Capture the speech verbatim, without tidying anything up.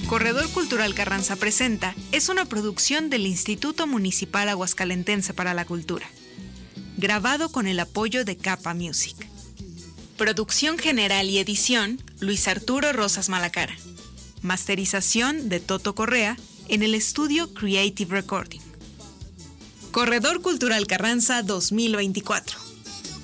Corredor Cultural Carranza Presenta es una producción del Instituto Municipal Aguascalentense para la Cultura, grabado con el apoyo de Capa Music. Producción general y edición, Luis Arturo Rosas Malacara. Masterización de Toto Correa en el estudio Creative Recording. Corredor Cultural Carranza dos mil veinticuatro.